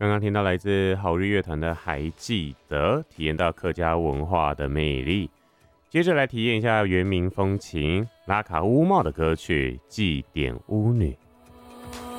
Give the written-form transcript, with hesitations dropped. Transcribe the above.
刚刚听到来自好日乐团的还记得，体验到客家文化的魅力。接着来体验一下原民风情拉卡乌帽的歌曲《祭典巫女》。